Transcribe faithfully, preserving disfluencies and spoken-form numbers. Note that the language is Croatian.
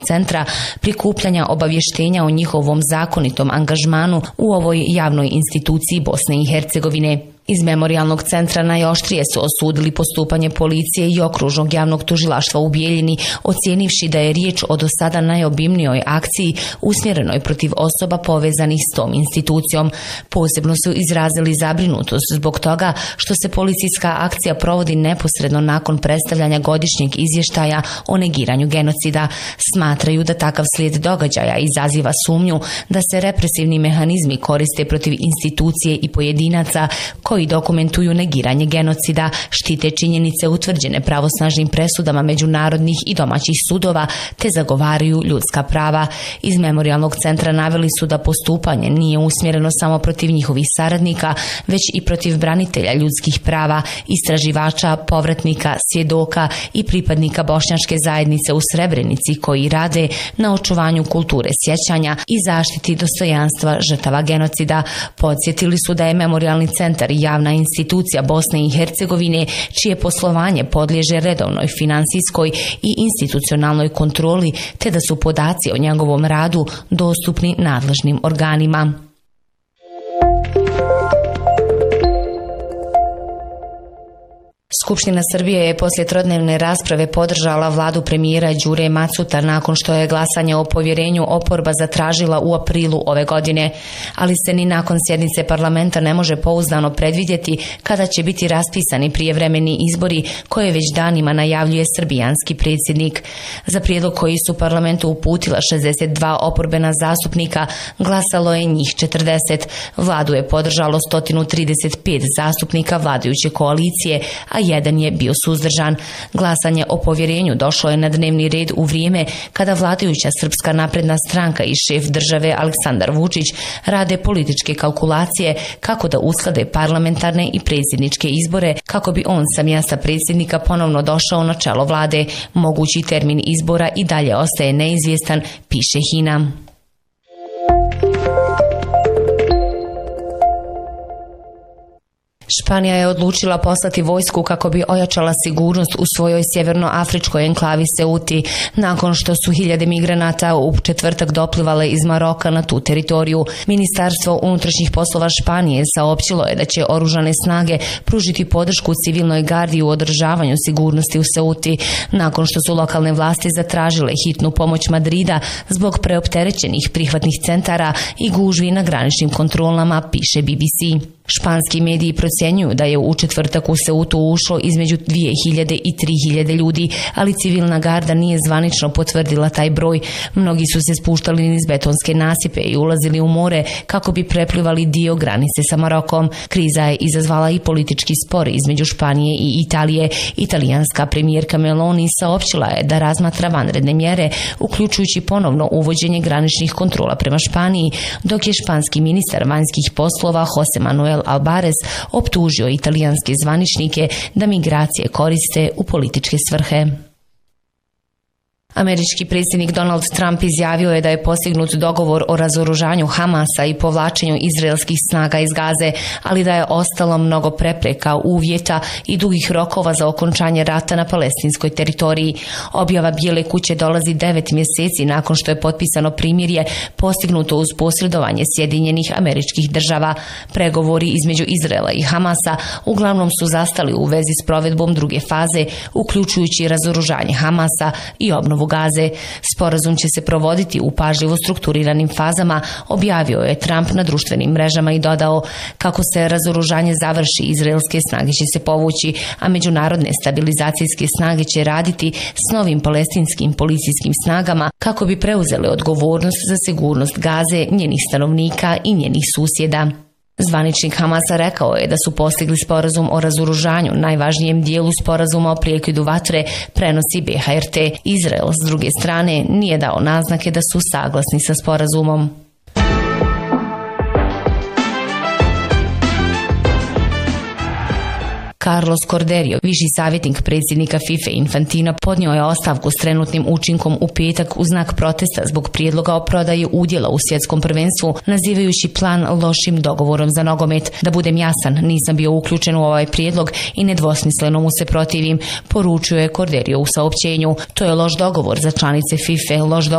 centra prikupljanja obavještenja o njihovom zakonitom angažmanu u ovoj javnoj instituciji Bosne i Hercegovine. Iz Memorijalnog centra najoštrije su osudili postupanje policije i okružnog javnog tužilaštva u Bijeljini, ocijenivši da je riječ o do sada najobimnijoj akciji usmjerenoj protiv osoba povezanih s tom institucijom. Posebno su izrazili zabrinutost zbog toga što se policijska akcija provodi neposredno nakon predstavljanja godišnjeg izvještaja o negiranju genocida. Smatraju da takav slijed događaja izaziva sumnju da se represivni mehanizmi koriste protiv institucije i pojedinaca koji dokumentuju negiranje genocida, štite činjenice utvrđene pravosnažnim presudama međunarodnih i domaćih sudova te zagovaraju ljudska prava. Iz Memorijalnog centra naveli su da postupanje nije usmjereno samo protiv njihovih saradnika, već i protiv branitelja ljudskih prava, istraživača, povratnika, svjedoka i pripadnika bošnjačke zajednice u Srebrenici koji rade na očuvanju kulture sjećanja i zaštiti dostojanstva žrtava genocida. Podsjetili su da je Memorijalni centar javna institucija Bosne i Hercegovine čije poslovanje podliježe redovnoj finansijskoj i institucionalnoj kontroli, te da su podaci o njegovom radu dostupni nadležnim organima. Skupština Srbije je poslije trodnevne rasprave podržala vladu premijera Đure Macuta nakon što je glasanje o povjerenju oporba zatražila u aprilu ove godine, ali se ni nakon sjednice parlamenta ne može pouzdano predvidjeti kada će biti raspisani prijevremeni izbori koje već danima najavljuje srbijanski predsjednik. Za prijedlog koji su parlamentu uputila šezdeset dva oporbena zastupnika glasalo je njih četrdeset. Vladu je podržalo sto trideset pet zastupnika vladajuće koalicije, a jedan je bio suzdržan. Glasanje o povjerenju došlo je na dnevni red u vrijeme kada vladajuća Srpska napredna stranka i šef države Aleksandar Vučić rade političke kalkulacije kako da usklade parlamentarne i predsjedničke izbore kako bi on sa mjesta predsjednika ponovno došao na čelo vlade. Mogući termin izbora i dalje ostaje neizvjestan, piše Hina. Španija je odlučila poslati vojsku kako bi ojačala sigurnost u svojoj sjevernoafričkoj enklavi Ceuti, nakon što su hiljade migranata u četvrtak doplivale iz Maroka na tu teritoriju. Ministarstvo unutrašnjih poslova Španije saopćilo je da će oružane snage pružiti podršku civilnoj gardi u održavanju sigurnosti u Ceuti, nakon što su lokalne vlasti zatražile hitnu pomoć Madrida zbog preopterećenih prihvatnih centara i gužvi na graničnim kontrolama, piše B B C. Španski mediji procjenjuju da je u četvrtak u Ceutu ušlo između dvije hiljade i tri hiljade ljudi, ali civilna garda nije zvanično potvrdila taj broj. Mnogi su se spuštali niz betonske nasipe i ulazili u more kako bi preplivali dio granice sa Marokom. Kriza je izazvala i politički spor između Španije i Italije. Italijanska premijerka Meloni saopćila je da razmatra vanredne mjere, uključujući ponovno uvođenje graničnih kontrola prema Španiji, dok je španski ministar vanjskih poslova Jose Manuel Albares optužio italijanske zvaničnike da migracije koriste u političke svrhe. Američki predsjednik Donald Trump izjavio je da je postignut dogovor o razoružanju Hamasa i povlačenju izraelskih snaga iz Gaze, ali da je ostalo mnogo prepreka, uvjeta i dugih rokova za okončanje rata na palestinskoj teritoriji. Objava Bijele kuće dolazi devet mjeseci nakon što je potpisano primirje postignuto uz posredovanje Sjedinjenih Američkih Država. Pregovori između Izraela i Hamasa uglavnom su zastali u vezi s provedbom druge faze, uključujući razoružanje Hamasa i obnovu Gaze. Sporazum će se provoditi u pažljivo strukturiranim fazama, objavio je Trump na društvenim mrežama i dodao: kako se razoružanje završi, izraelske snage će se povući, a međunarodne stabilizacijske snage će raditi s novim palestinskim policijskim snagama kako bi preuzele odgovornost za sigurnost Gaze, njenih stanovnika i njenih susjeda. Zvaničnik Hamasa rekao je da su postigli sporazum o razoružanju, najvažnijem dijelu sporazuma o prekidu vatre prenosi B H R T. Izrael, s druge strane, nije dao naznake da su saglasni sa sporazumom. Carlos Corderio, viši savjetnik predsjednika FIFA Infantina, podnio je ostavku s trenutnim učinkom u petak u znak protesta zbog prijedloga o prodaji udjela u svjetskom prvenstvu, nazivajući plan lošim dogovorom za nogomet. Da budem jasan, nisam bio uključen u ovaj prijedlog i nedvosmisleno mu se protivim, poručio je Corderio u saopćenju. To je loš dogovor za članice FIFA, loš dogovor